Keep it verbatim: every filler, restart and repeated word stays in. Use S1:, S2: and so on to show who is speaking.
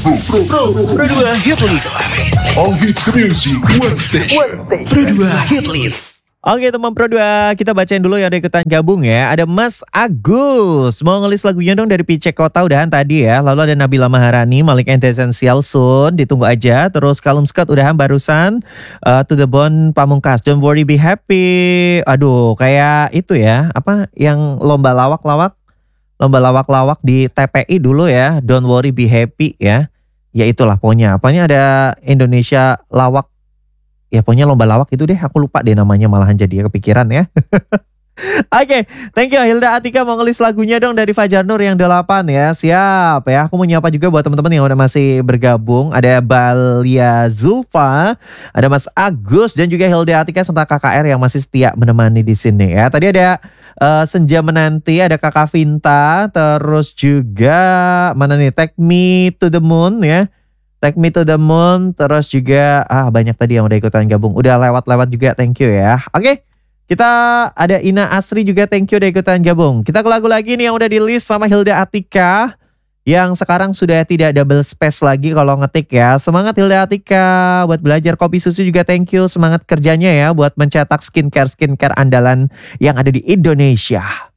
S1: Pro, Pro dua Hitlist.
S2: All hits music, one station.
S1: Pro dua Hitlist.
S3: Oke teman Pro dua, kita bacain dulu yang ada ikutan gabung ya. Ada Mas Agus, mau ngelis lagunya dong dari Pice Kota, udahan tadi ya. Lalu ada Nabila Maharani, Malik and the Essential Soon, ditunggu aja. Terus Kalum Scott udahan barusan. uh, To the Bone Pamungkas, Don't Worry Be Happy. Aduh kayak itu ya, apa yang lomba lawak-lawak. Lomba lawak-lawak di T P I dulu ya, Don't Worry Be Happy ya. Ya itulah pokoknya, apanya ada Indonesia lawak. Ya pokoknya lomba lawak itu deh, aku lupa deh namanya, malahan jadi kepikiran ya. Oke, okay, thank you Hilda Atika, mau ngelis lagunya dong dari Fajar Nur yang delapan ya. Siap ya, aku mau nyapa juga buat teman-teman yang udah masih bergabung. Ada Balia Zulfa, ada Mas Agus dan juga Hilda Atika serta K K R yang masih setia menemani di sini ya. Tadi ada uh, Senja Menanti, ada Kakak Vinta, terus juga mana nih, Take Me to the Moon ya. Take Me to the Moon, terus juga ah banyak tadi yang udah ikutan gabung. Udah lewat-lewat juga, thank you ya. Oke, okay, kita ada Ina Asri juga, thank you udah ikutan gabung. Kita ke lagu lagi nih yang udah di list sama Hilda Atika, yang sekarang sudah tidak double space lagi kalau ngetik ya. Semangat Hilda Atika buat belajar. Kopi Susu juga thank you, semangat kerjanya ya buat mencetak skincare-skincare andalan yang ada di Indonesia.